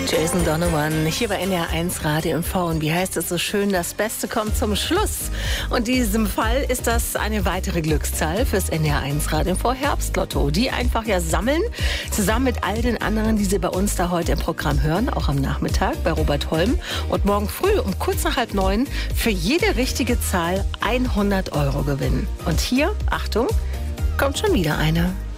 Jason Donovan, hier bei NDR1 Radio MV. Und wie heißt es so schön, das Beste kommt zum Schluss. Und in diesem Fall ist das eine weitere Glückszahl fürs NDR1 Radio MV Herbstlotto. Die einfach ja sammeln, zusammen mit all den anderen, die Sie bei uns da heute im Programm hören, auch am Nachmittag bei Robert Holm. Und morgen früh um kurz nach 8:30 für jede richtige Zahl 100 € gewinnen. Und hier, Achtung, kommt schon wieder eine.